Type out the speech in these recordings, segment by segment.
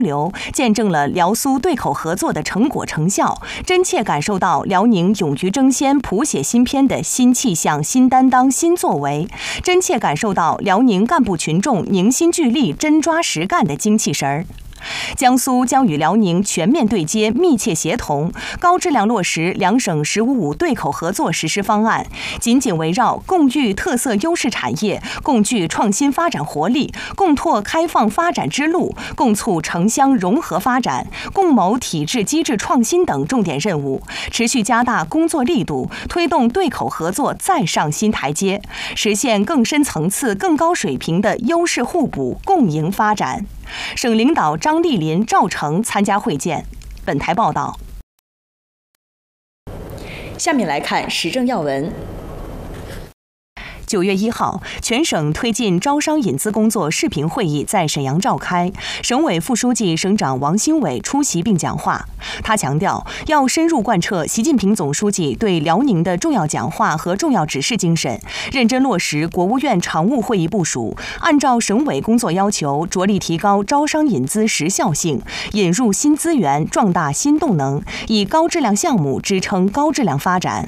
流，见证了辽苏对口合作的成果成效，真切感受到辽宁勇于争先、谱写新篇的新气象、新担当、新作为，真切感受到辽宁干部群众凝心聚力、真抓实干的精气神儿。江苏将与辽宁全面对接、密切协同，高质量落实两省“15+5”对口合作实施方案，紧紧围绕共育特色优势产业、共聚创新发展活力、共拓开放发展之路、共促城乡融合发展、共谋体制机制创新等重点任务，持续加大工作力度，推动对口合作再上新台阶，实现更深层次、更高水平的优势互补、共赢发展。省领导张丽林、赵成参加会见。本台报道。 下面来看时政要闻。 9月1号，全省推进招商引资工作视频会议在沈阳召开，省委副书记、省长王兴伟出席并讲话。他强调，要深入贯彻习近平总书记对辽宁的重要讲话和重要指示精神，认真落实国务院常务会议部署，按照省委工作要求，着力提高招商引资时效性，引入新资源，壮大新动能，以高质量项目支撑高质量发展。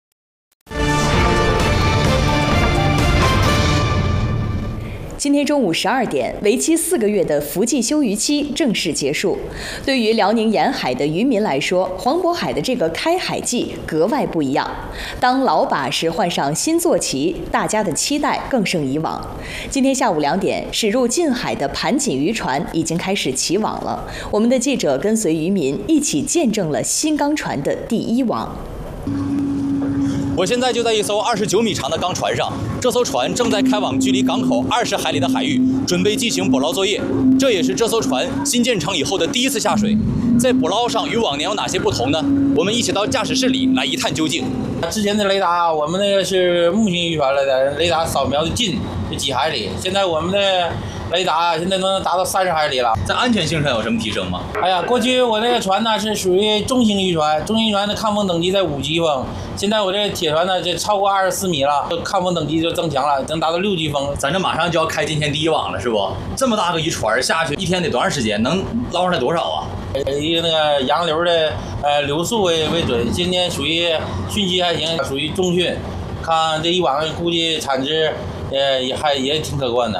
今天中午12点，为期4个月的伏季休渔期正式结束。对于辽宁沿海的渔民来说，黄渤海的这个开海季格外不一样。当老把式换上新坐骑，大家的期待更胜以往。今天下午2点，驶入近海的盘锦渔船已经开始起网了。我们的记者跟随渔民一起见证了新钢船的第一网。 我现在就在一艘29米长的钢船上，这艘船正在开往距离港口20海里的海域，准备进行捕捞作业。这也是这艘船新建成以后的第一次下水。在捕捞上与往年有哪些不同呢？我们一起到驾驶室里来一探究竟。 之前的雷达，我们那个是木型渔船来的，雷达扫描的近是几海里，现在我们的雷达现在能达到30海里了。 在安全性上有什么提升吗？ 哎呀，过去我那个船呢是属于中型渔船，中型渔船的抗风等级在5级风，现在我这铁船呢就超过24米了，抗风等级就增强了，能达到6级风。 咱这马上就要开今天第一网了，是不？这么大个渔船下去一天得多长时间？能捞上来多少啊？ 以那个洋流的流速为准，今天属于汛期还行，属于中汛。看这一网估计产值也挺可观的。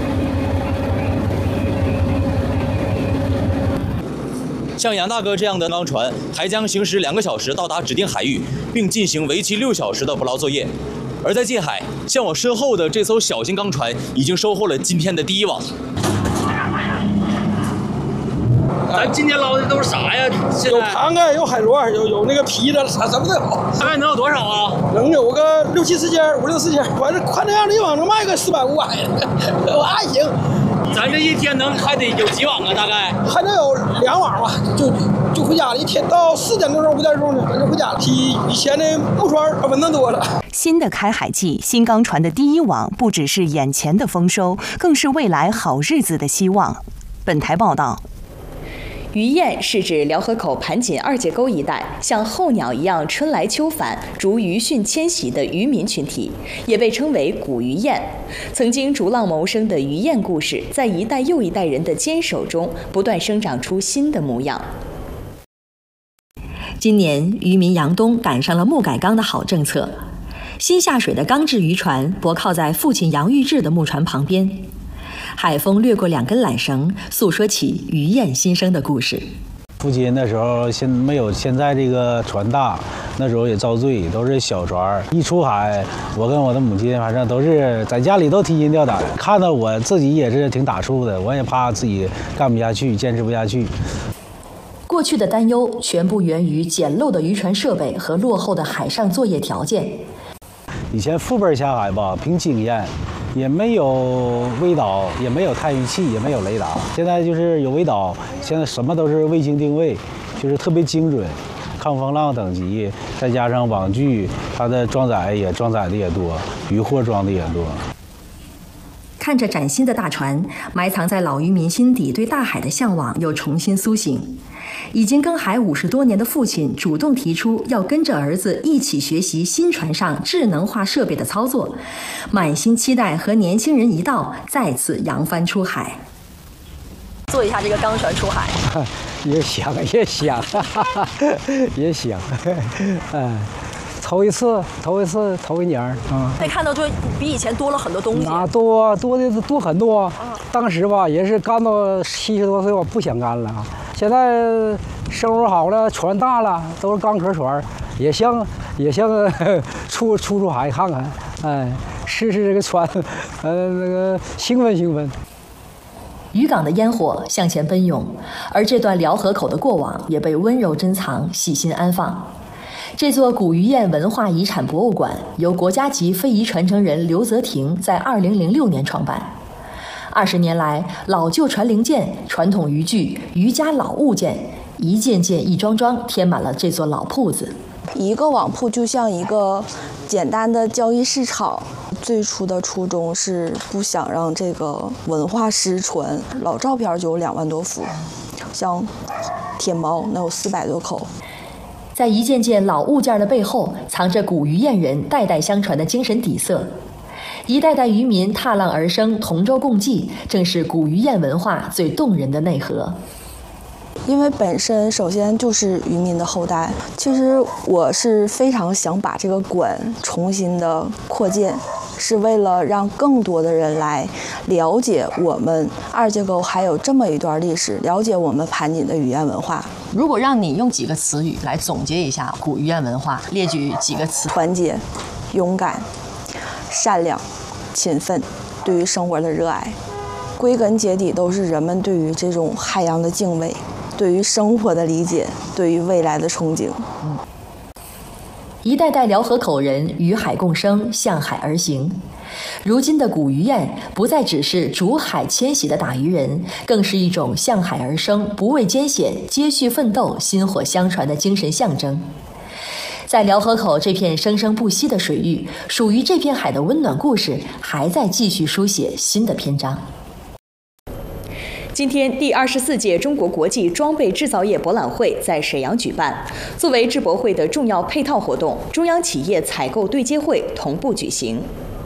像杨大哥这样的钢船，还将行驶2个小时到达指定海域，并进行为期6小时的捕捞作业。而在近海，像我身后的这艘小型钢船已经收获了今天的第一网。咱今天捞的都是啥呀？ 有盘盖，有海螺，有那个皮的，啥什么都有。 大概能有多少啊？ 能有个6、7、4千，5、6、4千。反正看这样的一网能卖个400、500的，我还行。 咱这一天还得有几网啊？大概还能有2网吧，就回家了。一天到4点多钟、5点钟呢，咱就回家了。比以前的木船稳当多了。 新的开海季，新钢船的第一网，不只是眼前的丰收，更是未来好日子的希望。本台报道。 鱼雁是指辽河口盘锦2节沟一带像候鸟一样春来秋返、逐鱼汛迁徙的渔民群体，也被称为古鱼雁。曾经逐浪谋生的鱼雁故事，在一代又一代人的坚守中，不断生长出新的模样。 今年渔民杨东赶上了木改钢的好政策，新下水的钢制渔船泊靠在父亲杨玉志的木船旁边。海风掠过2根缆绳，诉说起鱼雁新生的故事。 父亲那时候没有现在这个船大，那时候也遭罪，都是小船。一出海，我跟我的母亲反正都是在家里都提心吊胆，看到我自己也是挺打怵的，我也怕自己干不下去，坚持不下去。 过去的担忧全部源于简陋的渔船设备和落后的海上作业条件。 以前副本下海吧，凭经验。也没有微导，也没有探鱼器，也没有雷达。现在就是有微导，现在什么都是卫星定位，就是特别精准，抗风浪等级，再加上网具，它的装载的也多，渔获装的也多。 看着崭新的大船，埋藏在老渔民心底对大海的向往又重新苏醒。已经耕海50多年的父亲主动提出要跟着儿子一起学习新船上智能化设备的操作，满心期待和年轻人一道再次扬帆出海。 做一下这个钢船出海？ 也想，也想，也想，头一一年啊。 那看到就比以前多了很多东西。 啊，多很多。当时吧，也是干到70多岁，我不想干了。现在生活好了，船大了，都是钢壳船，也想出海看看，哎，试试这个船，那个兴奋。 渔港的烟火向前奔涌，而这段辽河口的过往也被温柔珍藏、细心安放。这座古渔堰文化遗产博物馆由国家级非遗传承人刘泽廷在2006年创办。20年来，老旧船零件、传统渔具、渔家老物件，一件件、一桩桩填满了这座老铺子。 一个网铺就像一个简单的交易市场。最初的初衷是不想让这个文化失传，老照片就有2万多幅，像天猫能有400多口。 在一件件老物件的背后，藏着古渔堰人代代相传的精神底色。一代代渔民踏浪而生，同舟共济，正是古渔堰文化最动人的内核。 因为本身首先就是渔民的后代，其实我是非常想把这个馆重新的扩建，是为了让更多的人来了解我们二结沟还有这么一段历史，了解我们盘锦的渔堰文化。 如果让你用几个词语来总结一下古渔堰文化，列举几个词： 团结、勇敢、善良、勤奋，对于生活的热爱，归根结底都是人们对于这种海洋的敬畏，对于生活的理解，对于未来的憧憬。 一代代辽河口人与海共生，向海而行。如今的古渔堰不再只是逐海迁徙的打渔人，更是一种向海而生、不畏艰险、接续奋斗、薪火相传的精神象征。在辽河口这片生生不息的水域，属于这片海的温暖故事还在继续书写新的篇章。 今天，第24届中国国际装备制造业博览会在沈阳举办。作为制博会的重要配套活动，中央企业采购对接会同步举行。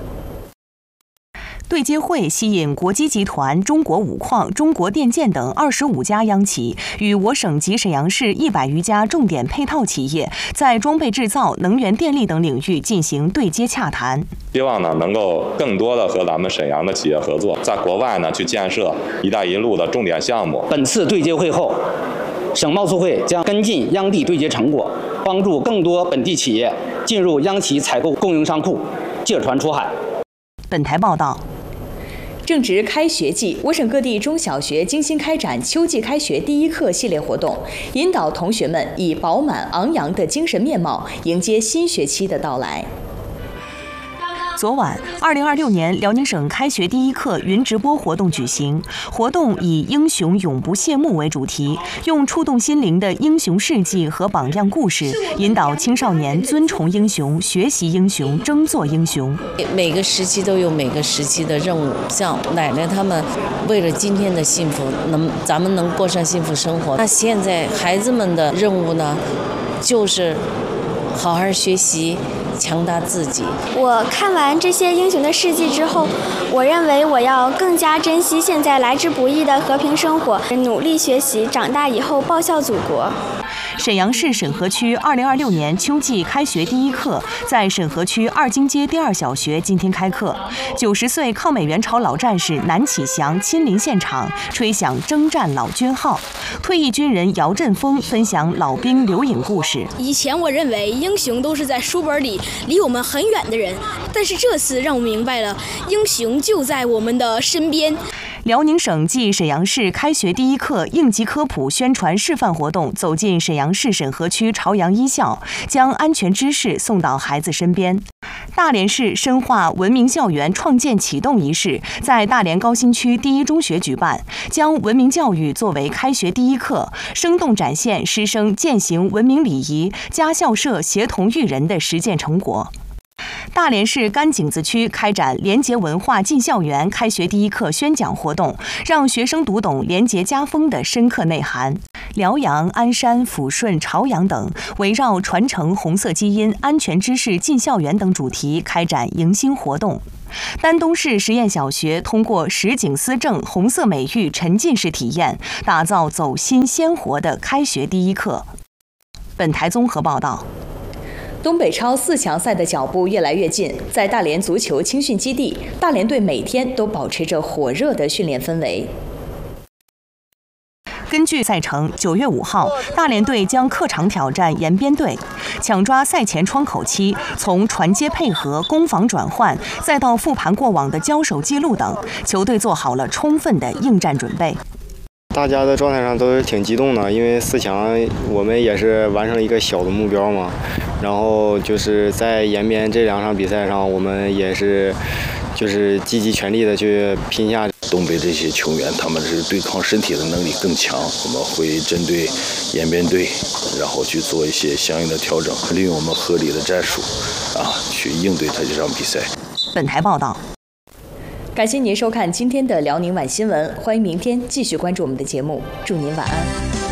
对接会吸引国基集团、中国五矿、中国电建等25家央企，与我省及沈阳市100余家重点配套企业，在装备制造、能源电力等领域进行对接洽谈。 希望呢能够更多的和咱们沈阳的企业合作，在国外呢去建设“一带一路”的重点项目。 本次对接会后，省贸促会将跟进央地对接成果，帮助更多本地企业进入央企采购供应商库，借船出海。 本台报道。 正值开学季，我省各地中小学精心开展秋季开学第一课系列活动，引导同学们以饱满昂扬的精神面貌迎接新学期的到来。 昨晚，2026年辽宁省开学第一课云直播活动举行。活动以“英雄永不谢幕”为主题，用触动心灵的英雄事迹和榜样故事，引导青少年尊崇英雄、学习英雄、争做英雄。 每个时期都有每个时期的任务，像奶奶他们为了今天的幸福，咱们能过上幸福生活。那现在孩子们的任务呢，就是好好学习，强大自己。 我看完这些英雄的事迹之后，我认为我要更加珍惜现在来之不易的和平生活，努力学习，长大以后报效祖国。 沈阳市沈河区2026年秋季开学第一课在沈河区二经街第2小学今天开课。90岁抗美援朝老战士南启祥亲临现场，吹响征战老军号。退役军人姚振峰分享老兵留影故事。 以前我认为英雄都是在书本里离我们很远的人，但是这次让我明白了，英雄就在我们的身边。 辽宁省暨沈阳市开学第一课应急科普宣传示范活动走进沈阳市沈河区朝阳一校，将安全知识送到孩子身边。大连市深化文明校园创建启动仪式在大连高新区第一中学举办，将文明教育作为开学第一课，生动展现师生践行文明礼仪、家校社协同育人的实践成果。大连市甘井子区开展廉洁文化进校园开学第一课宣讲活动，让学生读懂廉洁家风的深刻内涵。辽阳、鞍山、抚顺、朝阳等围绕传承红色基因、安全知识进校园等主题开展迎新活动。 丹东市实验小学通过实景思政红色美育沉浸式体验，打造走心鲜活的开学第一课。本台综合报道。 东北超4强赛的脚步越来越近，在大连足球青训基地，大连队每天都保持着火热的训练氛围。 根据赛程，9月5号，大连队将客场挑战延边队，抢抓赛前窗口期，从传接配合、攻防转换，再到复盘过往的交手记录等，球队做好了充分的应战准备。 大家的状态上都是挺激动的，因为4强我们也是完成了一个小的目标嘛。然后就是在延边这2场比赛上，我们也是就是积极全力的去拼下。 东北这些球员他们是对抗身体的能力更强，我们会针对延边队，然后去做一些相应的调整，利用我们合理的战术去应对他这场比赛。 本台报道。 感谢您收看今天的辽宁晚新闻，欢迎明天继续关注我们的节目，祝您晚安。